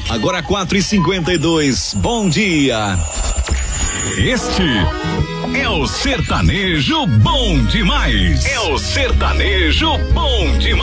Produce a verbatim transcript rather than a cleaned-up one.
Agora quatro e cinquenta e dois. Bom dia. Este é o sertanejo bom demais. É o sertanejo bom demais.